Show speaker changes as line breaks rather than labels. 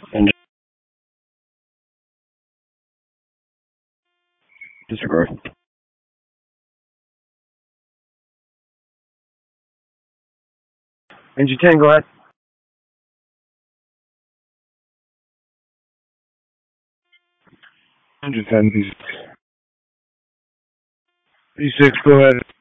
And disregard. Engine 10, go ahead. Engine 10, P6. P6, go ahead.